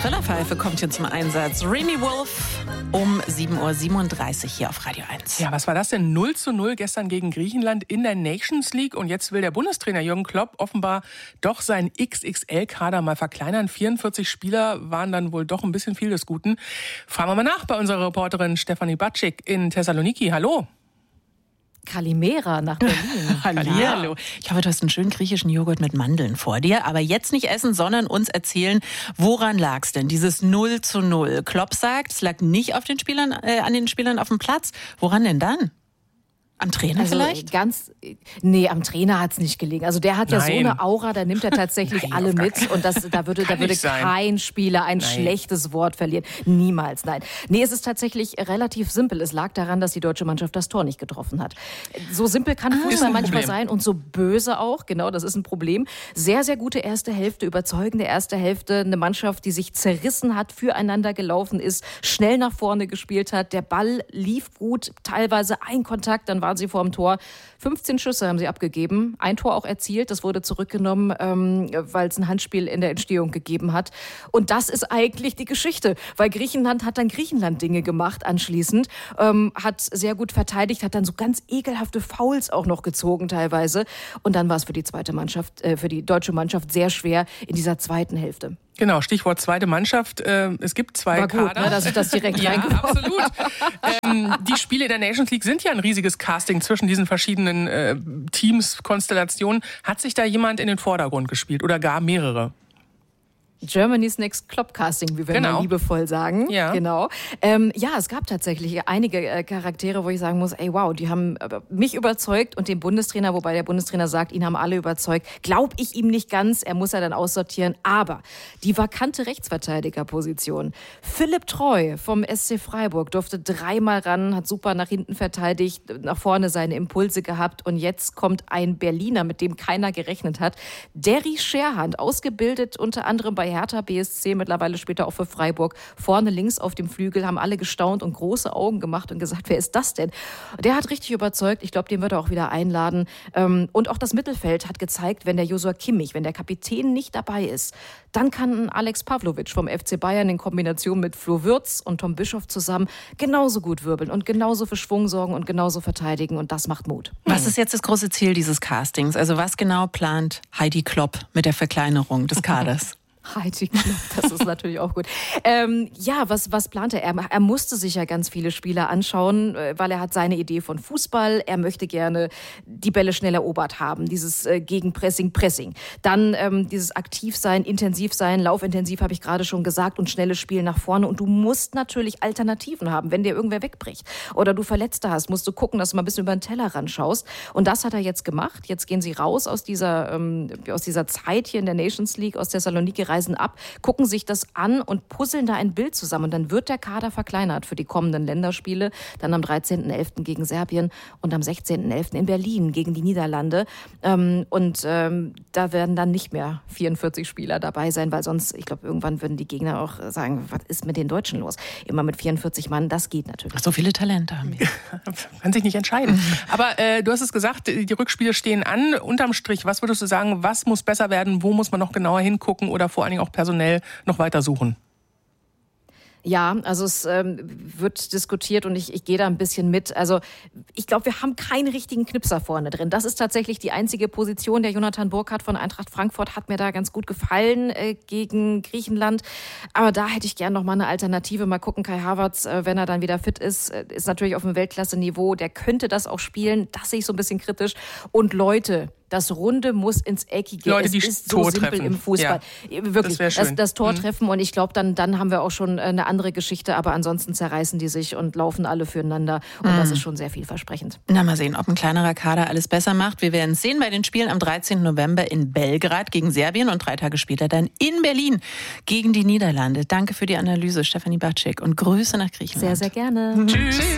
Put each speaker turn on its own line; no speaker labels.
Trillerpfeife kommt hier zum Einsatz. Remy Wolf um 7.37 Uhr hier auf Radio 1.
Ja, was war das denn? 0:0 gestern gegen Griechenland in der Nations League. Und jetzt will der Bundestrainer Jürgen Klopp offenbar doch seinen XXL-Kader mal verkleinern. 44 Spieler waren dann wohl doch ein bisschen viel des Guten. Fragen wir mal nach bei unserer Reporterin Stefanie Batschik in Thessaloniki. Hallo.
Kalimera nach Berlin.
Hallo. Ich hoffe, du hast einen schönen griechischen Joghurt mit Mandeln vor dir. Aber jetzt nicht essen, sondern uns erzählen, woran lag's denn? Dieses 0:0. Klopp sagt, es lag nicht auf den Spielern, an den Spielern auf dem Platz. Woran denn dann? Am Trainer vielleicht?
Am Trainer hat es nicht gelegen. Also der hat ja so eine Aura, da nimmt er tatsächlich alle mit. Und da würde kein Spieler ein schlechtes Wort verlieren. Niemals, nein. Nee, es ist tatsächlich relativ simpel. Es lag daran, dass die deutsche Mannschaft das Tor nicht getroffen hat. So simpel kann Fußball manchmal sein und so böse auch. Genau, das ist ein Problem. Sehr, sehr gute erste Hälfte, überzeugende erste Hälfte. Eine Mannschaft, die sich zerrissen hat, füreinander gelaufen ist, schnell nach vorne gespielt hat. Der Ball lief gut, teilweise ein Kontakt, dann waren sie vor dem Tor. 15 Schüsse haben sie abgegeben, ein Tor auch erzielt, das wurde zurückgenommen, weil es ein Handspiel in der Entstehung gegeben hat. Und das ist eigentlich die Geschichte, weil Griechenland hat dann Griechenland-Dinge gemacht anschließend, hat sehr gut verteidigt, hat dann so ganz ekelhafte Fouls auch noch gezogen teilweise. Und dann war es für die deutsche Mannschaft sehr schwer in dieser zweiten Hälfte.
Genau, Stichwort zweite Mannschaft. Es gibt zwei Kader.
Gut, ne, dass ich das direkt reingeworfen habe.
Absolut. Die Spiele in der Nations League sind ja ein riesiges Casting zwischen diesen verschiedenen Teams, Konstellationen. Hat sich da jemand in den Vordergrund gespielt oder gar mehrere?
Germany's Next Klopp-Casting, wie wir mal liebevoll sagen.
Ja.
Genau. Es gab tatsächlich einige Charaktere, wo ich sagen muss, die haben mich überzeugt und den Bundestrainer, wobei der Bundestrainer sagt, ihn haben alle überzeugt, glaube ich ihm nicht ganz, er muss ja dann aussortieren. Aber die vakante Rechtsverteidigerposition. Philipp Treu vom SC Freiburg durfte 3-mal ran, hat super nach hinten verteidigt, nach vorne seine Impulse gehabt und jetzt kommt ein Berliner, mit dem keiner gerechnet hat. Derry Scherhand, ausgebildet unter anderem bei Hertha BSC, mittlerweile später auch für Freiburg, vorne links auf dem Flügel, haben alle gestaunt und große Augen gemacht und gesagt, wer ist das denn? Der hat richtig überzeugt, ich glaube, den wird er auch wieder einladen. Und auch das Mittelfeld hat gezeigt, wenn der Joshua Kimmich, wenn der Kapitän nicht dabei ist, dann kann Alex Pavlovic vom FC Bayern in Kombination mit Flo Würz und Tom Bischoff zusammen genauso gut wirbeln und genauso für Schwung sorgen und genauso verteidigen und das macht Mut.
Was ist jetzt das große Ziel dieses Castings? Also was genau plant Heidi Klopp mit der Verkleinerung des Kaders?
Heidi Klopp, das ist natürlich auch gut. Was plant er? Er musste sich ja ganz viele Spieler anschauen, weil er hat seine Idee von Fußball. Er möchte gerne die Bälle schnell erobert haben, dieses Gegenpressing. Dann dieses Aktivsein, Intensivsein, Laufintensiv habe ich gerade schon gesagt und schnelles Spiel nach vorne. Und du musst natürlich Alternativen haben, wenn dir irgendwer wegbricht oder du Verletzte hast, musst du gucken, dass du mal ein bisschen über den Tellerrand schaust. Und das hat er jetzt gemacht. Jetzt gehen sie raus aus dieser Zeit hier in der Nations League, aus Thessaloniki, reisen ab, gucken sich das an und puzzeln da ein Bild zusammen. Und dann wird der Kader verkleinert für die kommenden Länderspiele. Dann am 13.11. gegen Serbien und am 16.11. in Berlin gegen die Niederlande. Da werden dann nicht mehr 44 Spieler dabei sein, weil sonst, ich glaube, irgendwann würden die Gegner auch sagen, was ist mit den Deutschen los? Immer mit 44 Mann, das geht natürlich.
So viele Talente haben wir.
Kann sich nicht entscheiden. Aber du hast es gesagt, die Rückspiele stehen an. Unterm Strich, was würdest du sagen, was muss besser werden? Wo muss man noch genauer hingucken oder vor allen Dingen auch personell noch weiter suchen?
Ja, also es wird diskutiert und ich gehe da ein bisschen mit. Also ich glaube, wir haben keinen richtigen Knipser vorne drin. Das ist tatsächlich die einzige Position. Der Jonathan Burkhardt von Eintracht Frankfurt hat mir da ganz gut gefallen gegen Griechenland. Aber da hätte ich gern noch mal eine Alternative. Mal gucken, Kai Havertz, wenn er dann wieder fit ist natürlich auf dem Weltklasse-Niveau. Der könnte das auch spielen. Das sehe ich so ein bisschen kritisch. Und Leute, das Runde muss ins Eckige.
Leute, die
es ist so simpel im Fußball. Ja, wirklich, das Tor treffen. Und ich glaube, dann haben wir auch schon eine andere Geschichte. Aber ansonsten zerreißen die sich und laufen alle füreinander. Und das ist schon sehr vielversprechend.
Na, mal sehen, ob ein kleinerer Kader alles besser macht. Wir werden es sehen bei den Spielen am 13. November in Belgrad gegen Serbien und 3 Tage später dann in Berlin gegen die Niederlande. Danke für die Analyse, Stefanie Batschik. Und Grüße nach Griechenland.
Sehr, sehr gerne.
Tschüss.